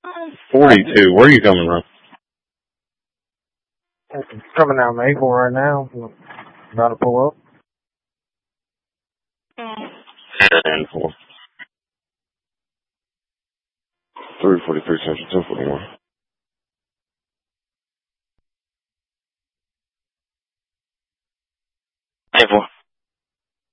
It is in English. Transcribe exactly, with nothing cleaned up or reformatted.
forty-two. Where are you coming from? Coming out Maple right now. About to pull up. ten four. three forty-three Central, ten forty-one. ten four.